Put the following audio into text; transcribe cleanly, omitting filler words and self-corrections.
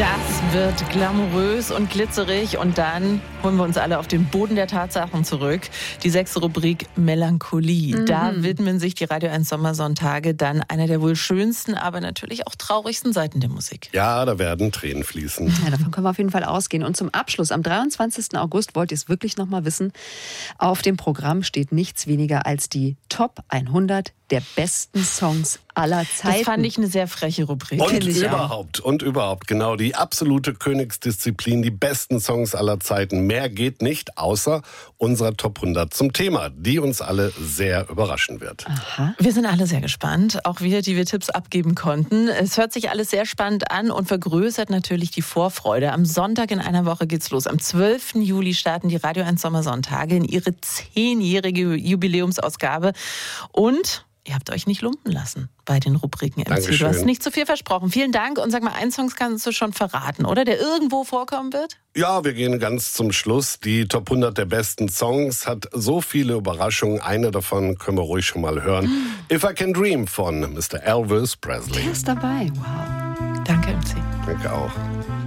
Das wird glamourös und glitzerig und dann holen wir uns alle auf den Boden der Tatsachen zurück. Die 6. Rubrik Melancholie. Da widmen sich die Radio 1 Sommersonntage dann einer der wohl schönsten, aber natürlich auch traurigsten Seiten der Musik. Ja, da werden Tränen fließen. Ja, davon können wir auf jeden Fall ausgehen. Und zum Abschluss, am 23. August, wollt ihr es wirklich noch mal wissen, auf dem Programm steht nichts weniger als die Top 100 der besten Songs aller Zeiten. Das fand ich eine sehr freche Rubrik. Und überhaupt, genau, die absolute Königsdisziplin, die besten Songs aller Zeiten. Mehr geht nicht, außer unserer Top 100 zum Thema, die uns alle sehr überraschen wird. Aha. Wir sind alle sehr gespannt, auch wir, die wir Tipps abgeben konnten. Es hört sich alles sehr spannend an und vergrößert natürlich die Vorfreude. Am Sonntag in einer Woche geht's los. Am 12. Juli starten die Radio 1 Sommersonntage in ihre 10-jährige Jubiläumsausgabe und ihr habt euch nicht lumpen lassen bei den Rubriken MC. Dankeschön. Du hast nicht zu viel versprochen. Vielen Dank. Und sag mal, einen Song kannst du schon verraten, oder? Der irgendwo vorkommen wird? Ja, wir gehen ganz zum Schluss. Die Top 100 der besten Songs hat so viele Überraschungen. Eine davon können wir ruhig schon mal hören. If I Can Dream von Mr. Elvis Presley. Der ist dabei. Wow. Danke, MC. Danke auch.